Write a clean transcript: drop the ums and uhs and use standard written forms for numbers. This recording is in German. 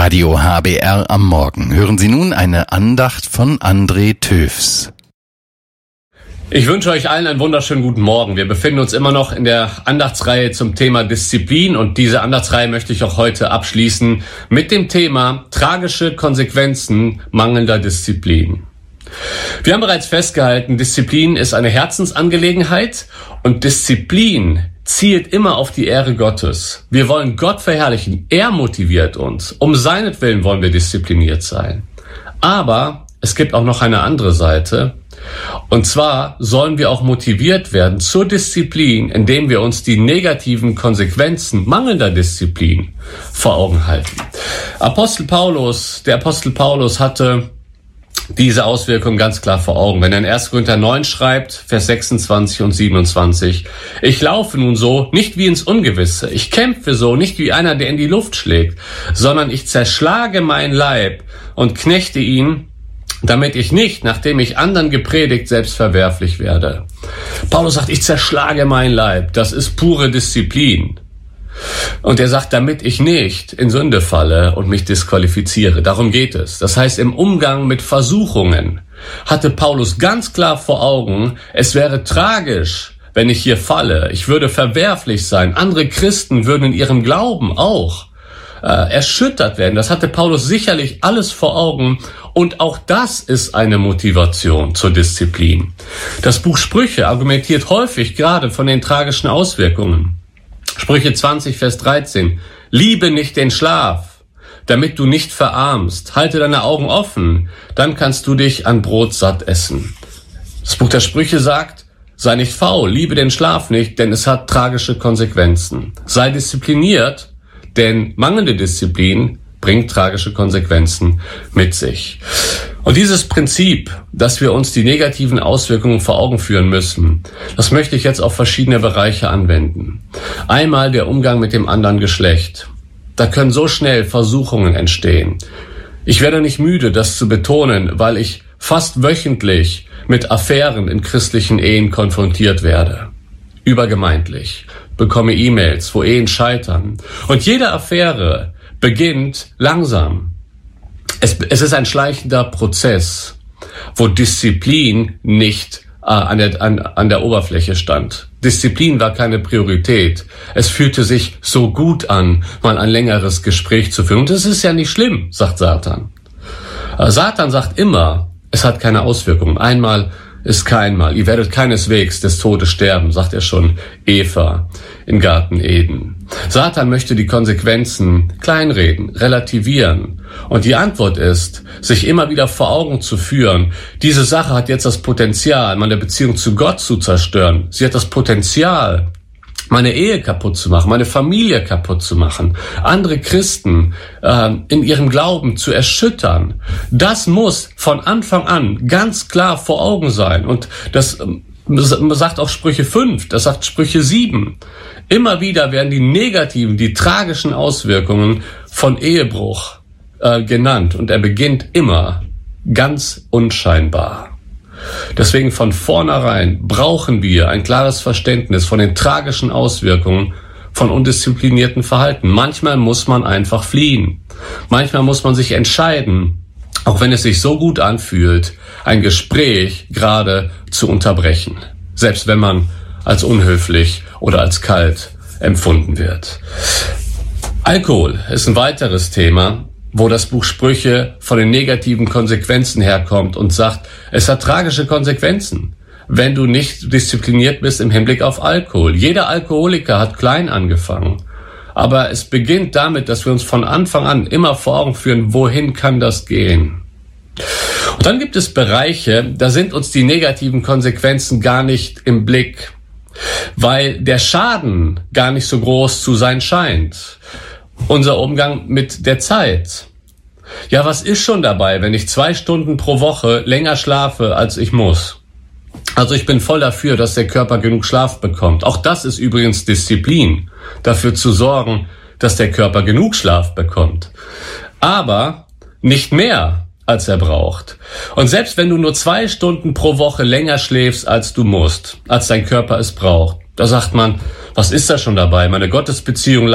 Radio HBR am Morgen. Hören Sie nun eine Andacht von André Töfs. Ich wünsche euch allen einen wunderschönen guten Morgen. Wir befinden uns immer noch in der Andachtsreihe zum Thema Disziplin und diese Andachtsreihe möchte ich auch heute abschließen mit dem Thema tragische Konsequenzen mangelnder Disziplin. Wir haben bereits festgehalten, Disziplin ist eine Herzensangelegenheit und Disziplin zielt immer auf die Ehre Gottes. Wir wollen Gott verherrlichen. Er motiviert uns. Um seinetwillen wollen wir diszipliniert sein. Aber es gibt auch noch eine andere Seite. Und zwar sollen wir auch motiviert werden zur Disziplin, indem wir uns die negativen Konsequenzen mangelnder Disziplin vor Augen halten. Der Apostel Paulus hatte diese Auswirkungen ganz klar vor Augen. Wenn er in 1. Korinther 9 schreibt, Vers 26 und 27, ich laufe nun so, nicht wie ins Ungewisse. Ich kämpfe so, nicht wie einer, der in die Luft schlägt, sondern ich zerschlage meinen Leib und knechte ihn, damit ich nicht, nachdem ich anderen gepredigt, selbst verwerflich werde. Paulus sagt, ich zerschlage meinen Leib. Das ist pure Disziplin. Und er sagt, damit ich nicht in Sünde falle und mich disqualifiziere. Darum geht es. Das heißt, im Umgang mit Versuchungen hatte Paulus ganz klar vor Augen, es wäre tragisch, wenn ich hier falle. Ich würde verwerflich sein. Andere Christen würden in ihrem Glauben auch erschüttert werden. Das hatte Paulus sicherlich alles vor Augen. Und auch das ist eine Motivation zur Disziplin. Das Buch Sprüche argumentiert häufig gerade von den tragischen Auswirkungen. Sprüche 20, Vers 13. Liebe nicht den Schlaf, damit du nicht verarmst. Halte deine Augen offen, dann kannst du dich an Brot satt essen. Das Buch der Sprüche sagt, sei nicht faul, liebe den Schlaf nicht, denn es hat tragische Konsequenzen. Sei diszipliniert, denn mangelnde Disziplin bringt tragische Konsequenzen mit sich. Und dieses Prinzip, dass wir uns die negativen Auswirkungen vor Augen führen müssen, das möchte ich jetzt auf verschiedene Bereiche anwenden. Einmal der Umgang mit dem anderen Geschlecht. Da können so schnell Versuchungen entstehen. Ich werde nicht müde, das zu betonen, weil ich fast wöchentlich mit Affären in christlichen Ehen konfrontiert werde. Übergemeindlich. Bekomme E-Mails, wo Ehen scheitern. Und jede Affäre beginnt langsam. Es ist ein schleichender Prozess, wo Disziplin nicht an der Oberfläche stand. Disziplin war keine Priorität. Es fühlte sich so gut an, mal ein längeres Gespräch zu führen. Und das ist ja nicht schlimm, sagt Satan. Satan sagt immer, es hat keine Auswirkungen. Einmal ist keinmal. Ihr werdet keineswegs des Todes sterben, sagt er schon Eva im Garten Eden. Satan möchte die Konsequenzen kleinreden, relativieren. Und die Antwort ist, sich immer wieder vor Augen zu führen, diese Sache hat jetzt das Potenzial, meine Beziehung zu Gott zu zerstören. Sie hat das Potenzial, meine Ehe kaputt zu machen, meine Familie kaputt zu machen, andere Christen in ihrem Glauben zu erschüttern. Das muss von Anfang an ganz klar vor Augen sein. Und das sagt auch Sprüche 5, das sagt Sprüche 7. Immer wieder werden die negativen, die tragischen Auswirkungen von Ehebruch genannt. Und er beginnt immer ganz unscheinbar. Deswegen von vornherein brauchen wir ein klares Verständnis von den tragischen Auswirkungen von undisziplinierten Verhalten. Manchmal muss man einfach fliehen. Manchmal muss man sich entscheiden, auch wenn es sich so gut anfühlt, ein Gespräch gerade zu unterbrechen. Selbst wenn man als unhöflich oder als kalt empfunden wird. Alkohol ist ein weiteres Thema, wo das Buch Sprüche von den negativen Konsequenzen herkommt und sagt, es hat tragische Konsequenzen, wenn du nicht diszipliniert bist im Hinblick auf Alkohol. Jeder Alkoholiker hat klein angefangen, aber es beginnt damit, dass wir uns von Anfang an immer vor Augen führen, wohin kann das gehen? Und dann gibt es Bereiche, da sind uns die negativen Konsequenzen gar nicht im Blick, weil der Schaden gar nicht so groß zu sein scheint. Unser Umgang mit der Zeit. Ja, was ist schon dabei, wenn ich 2 Stunden pro Woche länger schlafe, als ich muss? Also ich bin voll dafür, dass der Körper genug Schlaf bekommt. Auch das ist übrigens Disziplin, dafür zu sorgen, dass der Körper genug Schlaf bekommt. Aber nicht mehr, als er braucht. Und selbst wenn du nur 2 Stunden pro Woche länger schläfst, als du musst, als dein Körper es braucht, da sagt man, was ist da schon dabei? Meine Gottesbeziehung